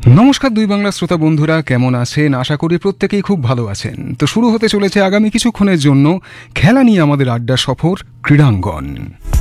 নমস্কার দুই বাংলা শ্রোতা বন্ধুরা, কেমন আছেন? আশা করি প্রত্যেকেই খুব ভালো আছেন। তো শুরু হতে চলেছে আগামী কিছুক্ষণের জন্য খেলা নিয়ে আমাদের আড্ডা সফর ক্রীড়াঙ্গন।